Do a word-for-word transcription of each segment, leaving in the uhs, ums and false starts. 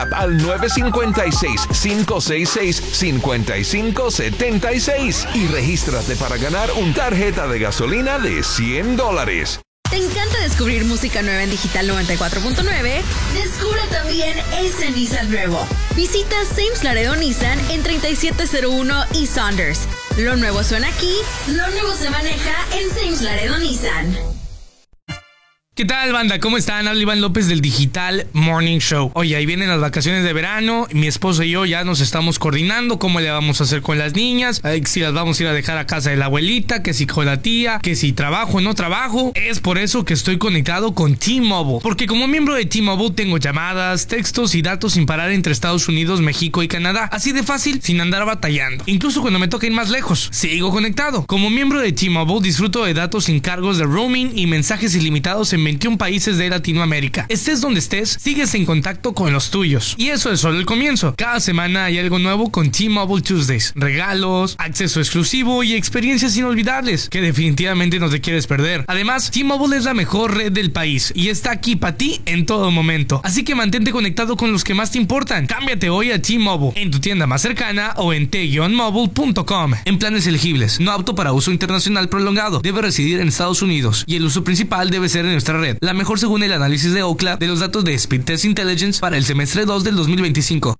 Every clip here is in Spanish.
WhatsApp al nueve cinco seis, cinco seis seis, cinco cinco siete seis y regístrate para ganar una tarjeta de gasolina de cien dólares. ¿Te encanta descubrir música nueva en Digital noventa y cuatro punto nueve? Descubre también ese Nissan nuevo. Visita Sames Laredo Nissan en treinta y siete cero uno y Saunders. Lo nuevo suena aquí, lo nuevo se maneja en Sames Laredo Nissan. ¿Qué tal, banda? ¿Cómo están? Habla Iván López del Digital Morning Show. Oye, ahí vienen las vacaciones de verano. Mi esposo y yo ya nos estamos coordinando cómo le vamos a hacer con las niñas. Eh, si las vamos a ir a dejar a casa de la abuelita, que si con la tía, que si trabajo o no trabajo. Es por eso que estoy conectado con T-Mobile. Porque como miembro de T-Mobile tengo llamadas, textos y datos sin parar entre Estados Unidos, México y Canadá. Así de fácil, sin andar batallando. Incluso cuando me toca ir más lejos, sigo conectado. Como miembro de T-Mobile disfruto de datos sin cargos de roaming y mensajes ilimitados en veintiún países de Latinoamérica. Estés donde estés, sigues en contacto con los tuyos. Y eso es solo el comienzo. Cada semana hay algo nuevo con T-Mobile Tuesdays. Regalos, acceso exclusivo y experiencias inolvidables que definitivamente no te quieres perder. Además, T-Mobile es la mejor red del país y está aquí para ti en todo momento. Así que mantente conectado con los que más te importan. Cámbiate hoy a T-Mobile en tu tienda más cercana o en t mobile punto com. En planes elegibles, no apto para uso internacional prolongado. Debe residir en Estados Unidos y el uso principal debe ser en nuestra red. La mejor según el análisis de Ookla de los datos de Speedtest Intelligence para el semestre dos del dos mil veinticinco.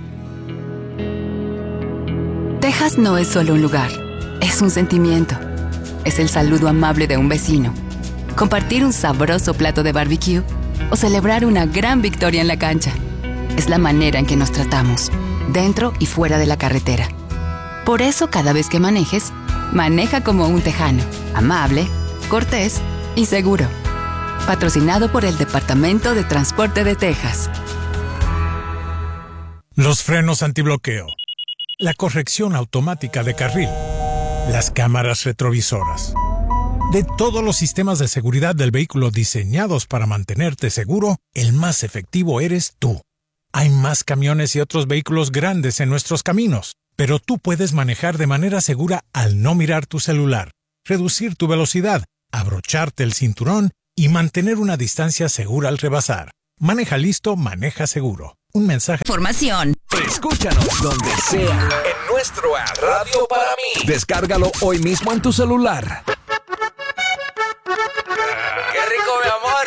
Texas no es solo un lugar, es un sentimiento. Es el saludo amable de un vecino, compartir un sabroso plato de barbecue o celebrar una gran victoria en la cancha. Es la manera en que nos tratamos, dentro y fuera de la carretera. Por eso, cada vez que manejes, maneja como un tejano, amable, cortés y seguro. Patrocinado por el Departamento de Transporte de Texas. Los frenos antibloqueo, la corrección automática de carril, las cámaras retrovisoras. De todos los sistemas de seguridad del vehículo diseñados para mantenerte seguro, el más efectivo eres tú. Hay más camiones y otros vehículos grandes en nuestros caminos, pero tú puedes manejar de manera segura al no mirar tu celular, reducir tu velocidad, abrocharte el cinturón y mantener una distancia segura al rebasar. Maneja listo, maneja seguro. Un mensaje. Información. Escúchanos donde sea en nuestro app Radio para mí. Descárgalo hoy mismo en tu celular.